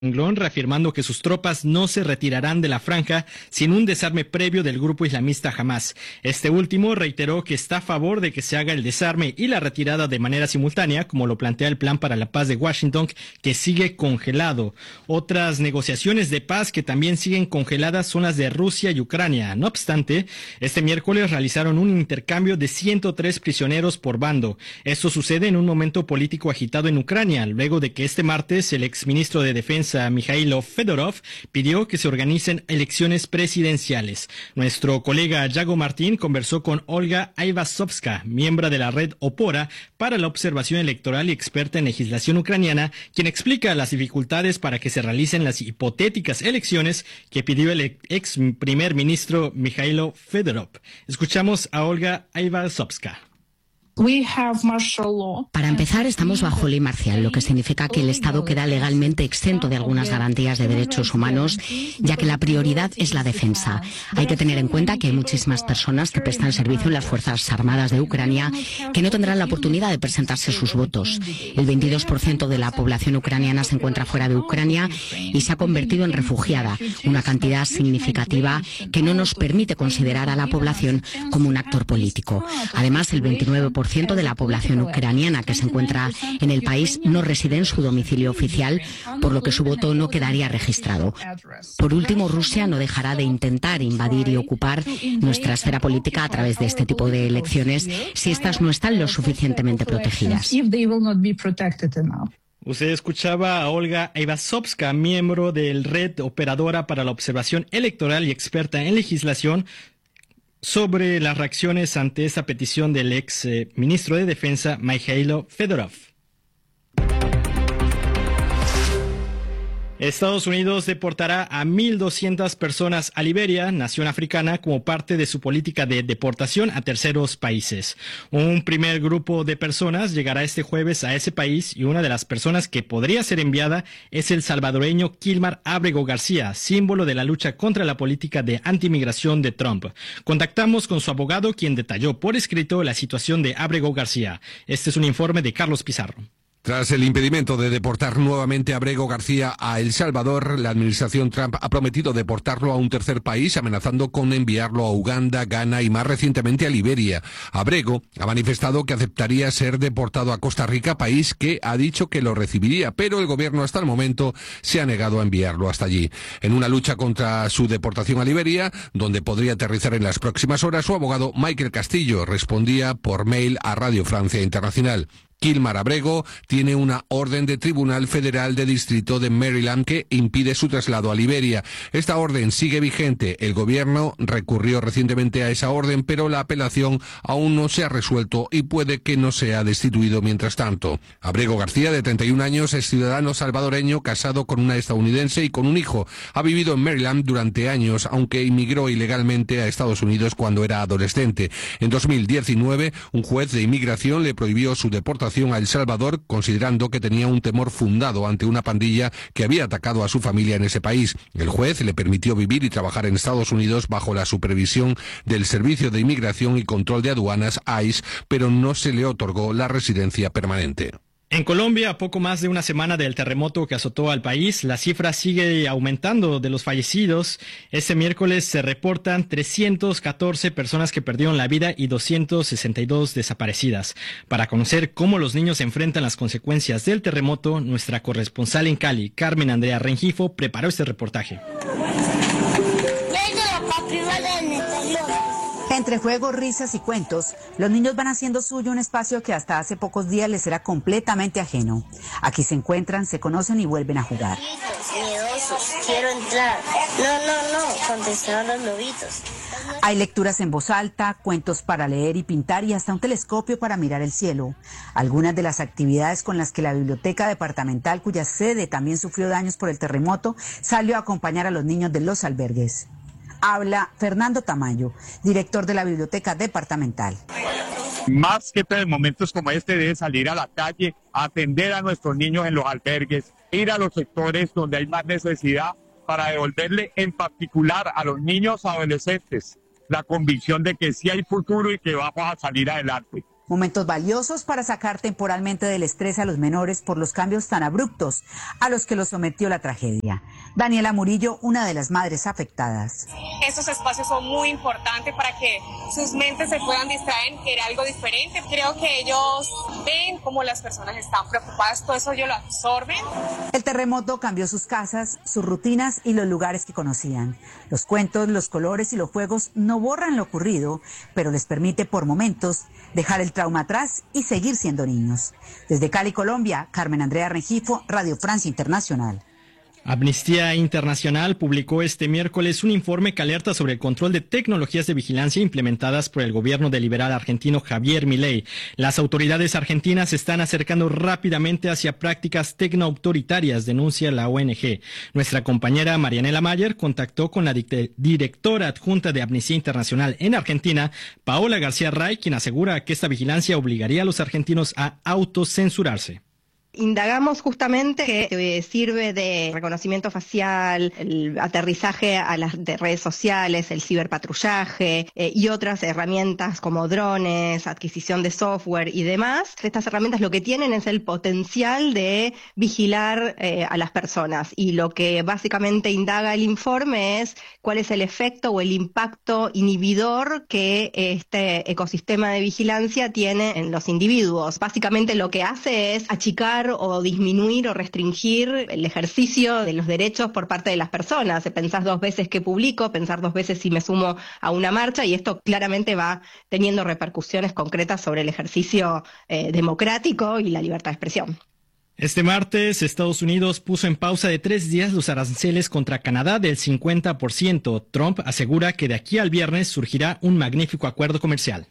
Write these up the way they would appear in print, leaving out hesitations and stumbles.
Renglón, reafirmando que sus tropas no se retirarán de la franja sin un desarme previo del grupo islamista Hamás. Este último reiteró que está a favor de que se haga el desarme y la retirada de manera simultánea, como lo plantea el Plan para la Paz de Washington, que sigue congelado. Otras negociaciones de paz que también siguen congeladas son las de Rusia y Ucrania. No obstante, este miércoles realizaron un intercambio de 103 prisioneros por bando. Esto sucede en un momento político agitado en Ucrania, luego de que este martes el exministro de Defensa Mikhailo Fedorov pidió que se organicen elecciones presidenciales. Nuestro colega Yago Martín conversó con Olga Aivazovska, miembro de la red Opora para la observación electoral y experta en legislación ucraniana, quien explica las dificultades para que se realicen las hipotéticas elecciones que pidió el ex primer ministro Mikhailo Fedorov. Escuchamos a Olga Aivazovska. Para empezar, estamos bajo ley marcial, lo que significa que el Estado queda legalmente exento de algunas garantías de derechos humanos, ya que la prioridad es la defensa. Hay que tener en cuenta que hay muchísimas personas que prestan servicio en las Fuerzas Armadas de Ucrania que no tendrán la oportunidad de presentarse sus votos. El 22% de la población ucraniana se encuentra fuera de Ucrania y se ha convertido en refugiada, una cantidad significativa que no nos permite considerar a la población como un actor político. Además, el 29% de la población ucraniana que se encuentra en el país no reside en su domicilio oficial, por lo que su voto no quedaría registrado. Por último, Rusia no dejará de intentar invadir y ocupar nuestra esfera política a través de este tipo de elecciones si estas no están lo suficientemente protegidas. Usted escuchaba a Olga Aivazovska, miembro del Red Operadora para la Observación Electoral y experta en legislación, sobre las reacciones ante esta petición del ex ministro de Defensa, Mikhailo Fedorov. Estados Unidos deportará a 1.200 personas a Liberia, nación africana, como parte de su política de deportación a terceros países. Un primer grupo de personas llegará este jueves a ese país y una de las personas que podría ser enviada es el salvadoreño Kilmar Ábrego García, símbolo de la lucha contra la política de antimigración de Trump. Contactamos con su abogado, quien detalló por escrito la situación de Ábrego García. Este es un informe de Carlos Pizarro. Tras el impedimento de deportar nuevamente a Ábrego García a El Salvador, la administración Trump ha prometido deportarlo a un tercer país, amenazando con enviarlo a Uganda, Ghana y más recientemente a Liberia. Ábrego ha manifestado que aceptaría ser deportado a Costa Rica, país que ha dicho que lo recibiría, pero el gobierno hasta el momento se ha negado a enviarlo hasta allí. En una lucha contra su deportación a Liberia, donde podría aterrizar en las próximas horas, su abogado Michael Castillo respondía por mail a Radio Francia Internacional. Kilmar Ábrego tiene una orden de Tribunal Federal de Distrito de Maryland que impide su traslado a Liberia. Esta orden sigue vigente. El gobierno recurrió recientemente a esa orden, pero la apelación aún no se ha resuelto y puede que no sea destituido mientras tanto. Ábrego García, de 31 años, es ciudadano salvadoreño, casado con una estadounidense y con un hijo. Ha vivido en Maryland durante años, aunque inmigró ilegalmente a Estados Unidos cuando era adolescente. En 2019, un juez de inmigración le prohibió su deportación a El Salvador, considerando que tenía un temor fundado ante una pandilla que había atacado a su familia en ese país. El juez le permitió vivir y trabajar en Estados Unidos bajo la supervisión del Servicio de Inmigración y Control de Aduanas, ICE, pero no se le otorgó la residencia permanente. En Colombia, a poco más de una semana del terremoto que azotó al país, la cifra sigue aumentando de los fallecidos. Este miércoles se reportan 314 personas que perdieron la vida y 262 desaparecidas. Para conocer cómo los niños enfrentan las consecuencias del terremoto, nuestra corresponsal en Cali, Carmen Andrea Rengifo, preparó este reportaje. Entre juegos, risas y cuentos, los niños van haciendo suyo un espacio que hasta hace pocos días les era completamente ajeno. Aquí se encuentran, se conocen y vuelven a jugar. Miedosos, quiero entrar. No, contestaron los lobitos. Hay lecturas en voz alta, cuentos para leer y pintar y hasta un telescopio para mirar el cielo. Algunas de las actividades con las que la biblioteca departamental, cuya sede también sufrió daños por el terremoto, salió a acompañar a los niños de los albergues. Habla Fernando Tamayo, director de la Biblioteca Departamental. Más que en momentos como este de salir a la calle, atender a nuestros niños en los albergues, ir a los sectores donde hay más necesidad para devolverle en particular a los niños adolescentes la convicción de que sí hay futuro y que vamos a salir adelante. Momentos valiosos para sacar temporalmente del estrés a los menores por los cambios tan abruptos a los que los sometió la tragedia. Daniela Murillo, una de las madres afectadas. Estos espacios son muy importantes para que sus mentes se puedan distraer, que era algo diferente. Creo que ellos ven cómo las personas están preocupadas, todo eso ellos lo absorben. El terremoto cambió sus casas, sus rutinas y los lugares que conocían. Los cuentos, los colores y los juegos no borran lo ocurrido, pero les permite por momentos dejar el trauma atrás y seguir siendo niños. Desde Cali, Colombia, Carmen Andrea Rengifo, Radio Francia Internacional. Amnistía Internacional publicó este miércoles un informe que alerta sobre el control de tecnologías de vigilancia implementadas por el gobierno del liberal argentino Javier Milei. Las autoridades argentinas se están acercando rápidamente hacia prácticas tecnoautoritarias, denuncia la ONG. Nuestra compañera Marianela Mayer contactó con la directora adjunta de Amnistía Internacional en Argentina, Paola García Ray, quien asegura que esta vigilancia obligaría a los argentinos a autocensurarse. Indagamos justamente que sirve de reconocimiento facial, el aterrizaje a las de redes sociales, el ciberpatrullaje y otras herramientas como drones, adquisición de software y demás. Estas herramientas lo que tienen es el potencial de vigilar a las personas, y lo que básicamente indaga el informe es cuál es el efecto o el impacto inhibidor que este ecosistema de vigilancia tiene en los individuos. Básicamente lo que hace es achicar o disminuir o restringir el ejercicio de los derechos por parte de las personas. Pensás 2 veces que publico, pensar 2 veces si me sumo a una marcha, y esto claramente va teniendo repercusiones concretas sobre el ejercicio democrático y la libertad de expresión. Este martes, Estados Unidos puso en pausa de 3 días los aranceles contra Canadá del 50%. Trump asegura que de aquí al viernes surgirá un magnífico acuerdo comercial.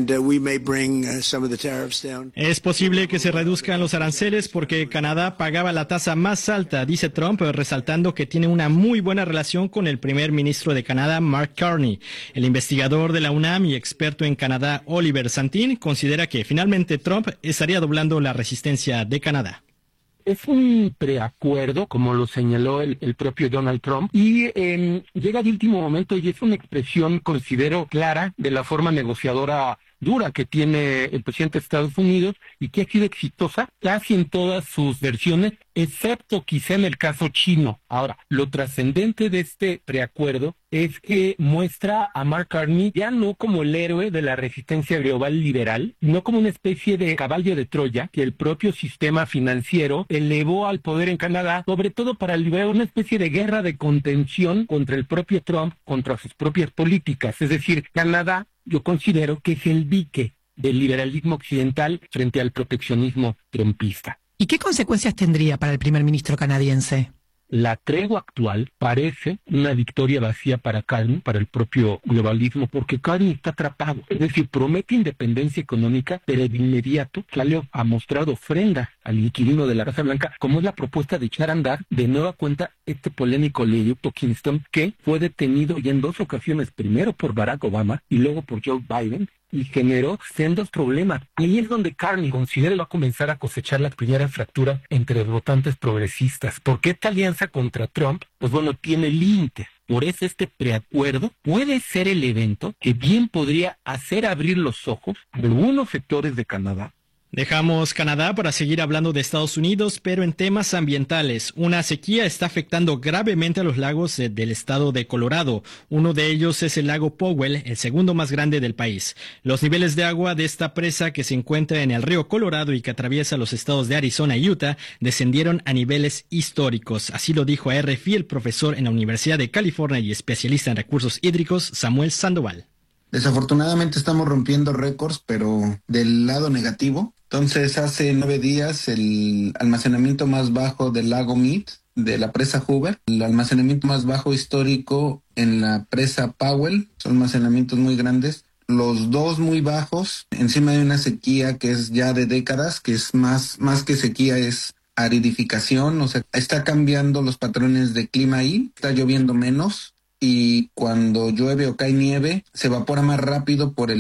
Es posible que se reduzcan los aranceles porque Canadá pagaba la tasa más alta, dice Trump, resaltando que tiene una muy buena relación con el primer ministro de Canadá, Mark Carney. El investigador de la UNAM y experto en Canadá, Oliver Santín, considera que finalmente Trump estaría doblando la resistencia de Canadá. Es un preacuerdo, como lo señaló el propio Donald Trump, y llega de último momento y es una expresión, considero, clara de la forma negociadora dura que tiene el presidente de Estados Unidos y que ha sido exitosa casi en todas sus versiones, excepto quizá en el caso chino. Ahora, lo trascendente de este preacuerdo es que muestra a Mark Carney ya no como el héroe de la resistencia global liberal, sino como una especie de caballo de Troya que el propio sistema financiero elevó al poder en Canadá, sobre todo para liberar una especie de guerra de contención contra el propio Trump, contra sus propias políticas. Es decir, Canadá, yo considero que es el dique del liberalismo occidental frente al proteccionismo trumpista. ¿Y qué consecuencias tendría para el primer ministro canadiense? La tregua actual parece una victoria vacía para Carney, para el propio globalismo, porque Carney está atrapado. Es decir, promete independencia económica, pero de inmediato sale a mostrar ofrenda al inquilino de la Casa Blanca, como es la propuesta de echar a andar de nueva cuenta este polémico oleoducto Keystone, que fue detenido ya en 2 ocasiones, primero por Barack Obama y luego por Joe Biden, y generó sendos problemas. Ahí es donde Carney considera que va a comenzar a cosechar la primera fractura entre los votantes progresistas, porque esta alianza contra Trump, pues bueno, tiene límites. Por eso este preacuerdo puede ser el evento que bien podría hacer abrir los ojos a algunos sectores de Canadá. Dejamos Canadá para seguir hablando de Estados Unidos, pero en temas ambientales. Una sequía está afectando gravemente a los lagos del estado de Colorado. Uno de ellos es el lago Powell, el segundo más grande del país. Los niveles de agua de esta presa, que se encuentra en el río Colorado y que atraviesa los estados de Arizona y Utah, descendieron a niveles históricos. Así lo dijo a RFI el profesor en la Universidad de California y especialista en recursos hídricos, Samuel Sandoval. Desafortunadamente estamos rompiendo récords, pero del lado negativo. Entonces, hace 9 días el almacenamiento más bajo del lago Mead, de la presa Hoover, el almacenamiento más bajo histórico en la presa Powell, son almacenamientos muy grandes, los 2 muy bajos, encima de una sequía que es ya de décadas, que es más que sequía, es aridificación, o sea, está cambiando los patrones de clima ahí, está lloviendo menos. Y cuando llueve o cae nieve, se evapora más rápido por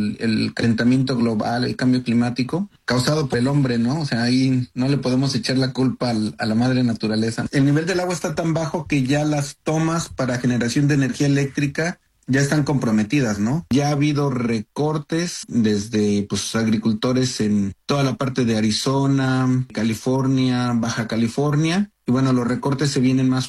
el calentamiento global, el cambio climático, causado por el hombre, ¿no? O sea, ahí no le podemos echar la culpa a la madre naturaleza. El nivel del agua está tan bajo que ya las tomas para generación de energía eléctrica ya están comprometidas, ¿no? Ya ha habido recortes desde agricultores en toda la parte de Arizona, California, Baja California. Y bueno, los recortes se vienen más